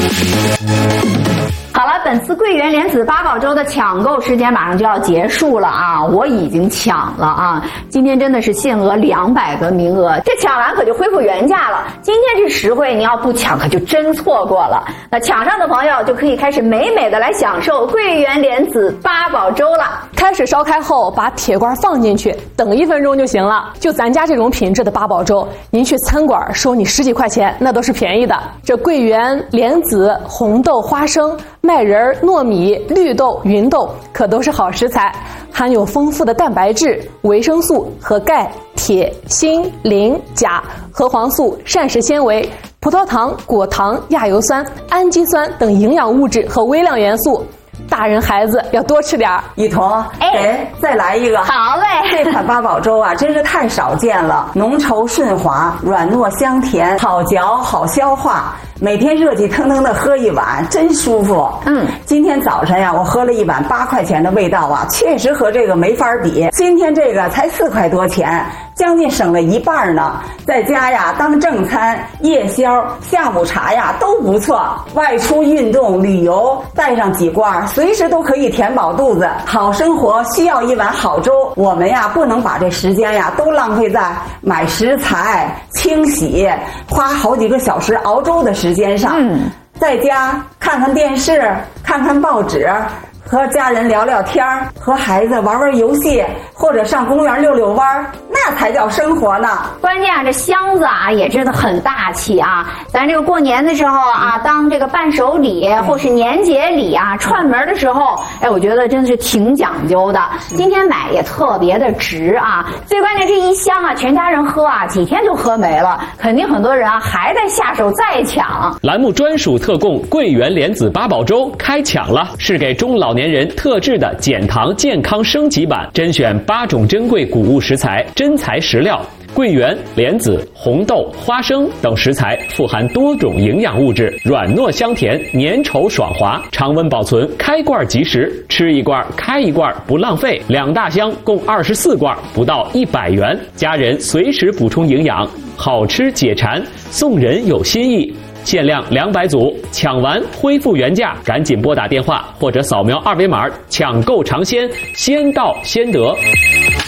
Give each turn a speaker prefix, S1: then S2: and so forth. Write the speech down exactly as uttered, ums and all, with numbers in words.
S1: 好了，本次桂圆莲子八宝粥的抢购时间马上就要结束了啊！我已经抢了啊！今天真的是限额两百个名额，这抢完可就恢复原价了。今天是实惠，你要不抢可就真错过了。那抢上的朋友就可以开始美美的来享受桂圆莲子八宝粥了。
S2: 开水烧开后，把铁罐放进去，等一分钟就行了。就咱家这种品质的八宝粥，您去餐馆收你十几块钱，那都是便宜的。这桂圆、莲子、红豆、花生、麦仁、糯米、绿豆、芸豆可都是好食材，含有丰富的蛋白质、维生素和钙、铁、锌、磷、钾、核黄素、膳食纤维、葡萄糖、果糖、亚油酸、氨基酸等营养物质和微量元素。大人孩子要多吃点儿。
S3: 一彤，哎，再来一个。
S1: 好嘞。
S3: 这款八宝粥啊，真是太少见了，浓稠顺滑，软糯香甜，好嚼好消化。每天热气腾腾的喝一碗，真舒服。嗯，今天早晨呀，我喝了一碗八块钱的味道啊，确实和这个没法比。今天这个才四块多钱，将近省了一半呢。在家呀，当正餐、夜宵、下午茶呀都不错。外出运动、旅游，带上几罐，随时都可以填饱肚子。好生活需要一碗好粥，我们呀不能把这时间呀都浪费在买食材、清洗、花好几个小时熬粥的时间。时间上，嗯，在家看看电视，看看报纸，和家人聊聊天儿，和孩子玩玩游戏，或者上公园溜溜弯，那才叫生活呢。
S1: 关键啊，这箱子啊也真的很大气啊！咱这个过年的时候啊，当这个伴手礼或是年节礼啊，串门的时候，哎，我觉得真的是挺讲究的。今天买也特别的值啊！最关键这一箱啊，全家人喝啊，几天就喝没了，肯定很多人啊还在下手再抢。
S4: 栏目专属特供桂圆莲子八宝粥开抢了，是给中老年人特制的减糖健康升级版，甄选八种珍贵谷物食材，真材实料。桂圆、莲子、红豆、花生等食材富含多种营养物质，软糯香甜，粘稠爽滑，常温保存，开罐即食，吃一罐开一罐不浪费。两大箱共二十四罐，不到一百元，家人随时补充营养，好吃解馋，送人有新意。限量两百组，抢完恢复原价，赶紧拨打电话或者扫描二维码抢购尝鲜，先到先得。